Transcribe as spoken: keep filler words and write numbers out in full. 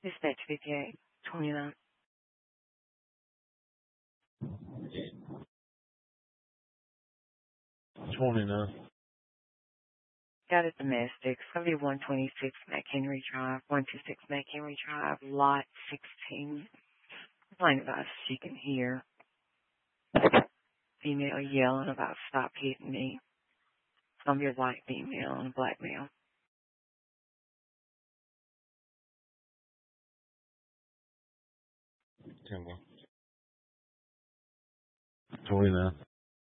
Dispatch fifty-eight twenty-nine. twenty-nine. Got a domestic. It's going to be one twenty-six McHenry Drive, one twenty-six McHenry Drive, lot sixteen. Complain about she can hear female yelling about stop hitting me. It's going to be a white female and a black male. twenty-nine.